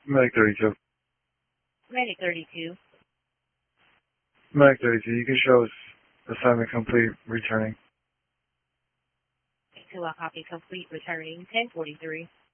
Medic 32. Medic 32. Medic 32, you can show us assignment complete, returning. 2 copy complete, returning 1043.